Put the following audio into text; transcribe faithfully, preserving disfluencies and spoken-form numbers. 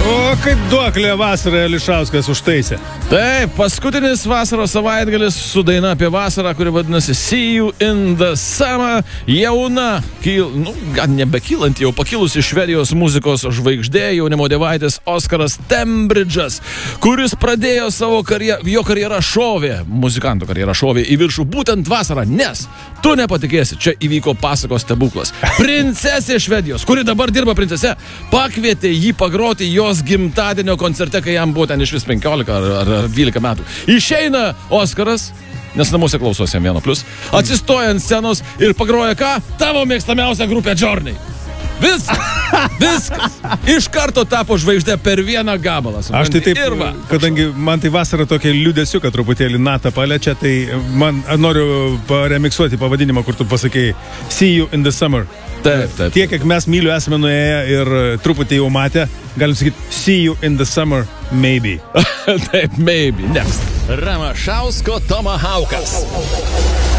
O kaip duoklė vasarą Ališauskas užtaisė. Taip, paskutinis vasaros savaitgalis su daina apie vasarą, kuri vadinasi See You in the Summer. Jauna, kyl, nu, gal nebekylant, jau pakilusi Švedijos muzikos žvaigždė, jaunimo dievaitis Oskaras Tembridžas, kuris pradėjo savo karjerą, jo karjerą šovė, muzikanto karjerą šovė į viršų būtent vasarą, nes tu nepatikėsi, čia įvyko pasakos stebuklas. Princesė Švedijos, kuri dabar dirba princese, pakvietė jį pagroti jos gimtadienio koncerte, kai jam buvo ten iš vis penkiolika ar, ar dvylika metų. Išeina Oskaras, nes namuose klausosi jam vieno plus, atsistoja ant scenos ir pagroja ką? Tavo mėgstamiausią grupę Journey. Viskas, viskas. Iš karto tapo žvaigždė per vieną gabalą. Aš tai taip, va, kadangi man tai vasara tokia liūdesiuką truputėlį natą paliečia, tai man noriu paremiksuoti pavadinimą, kur tu pasakei See You in the Summer. Taip, taip. Tiek, kiek mes mylių esame nuėję ir truputį jau matę, galim sakyti See You in the Summer, maybe. Taip, maybe, next. Ramašausko Tomahaukas.